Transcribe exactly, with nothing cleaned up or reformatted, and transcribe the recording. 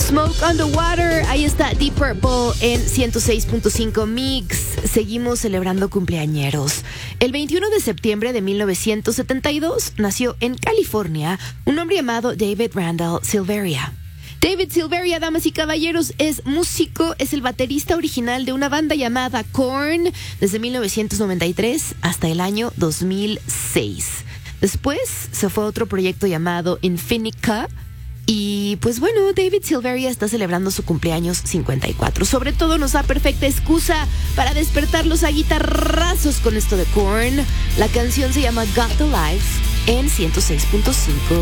Smoke on the Water, ahí está Deep Purple en ciento seis punto cinco Mix. Seguimos celebrando cumpleañeros. El veintiuno de septiembre de mil novecientos setenta y dos nació en California un hombre llamado David Randall Silveria. David Silveria, damas y caballeros, es músico, es el baterista original de una banda llamada Korn desde mil novecientos noventa y tres hasta el año dos mil seis. Después se fue a otro proyecto llamado Infinica. Y pues bueno, David Silveria está celebrando su cumpleaños cincuenta y cuatro. Sobre todo nos da perfecta excusa para despertarlos a guitarrazos con esto de Korn. La canción se llama Got the Life en ciento seis punto cinco.